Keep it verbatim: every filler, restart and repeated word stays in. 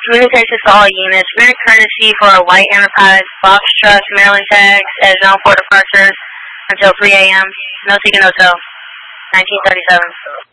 Communications to all units. We're courtesy for a white Enterprise box truck, Maryland tags at zone four departure until three A M No Ticket, no tow. nineteen thirty-seven.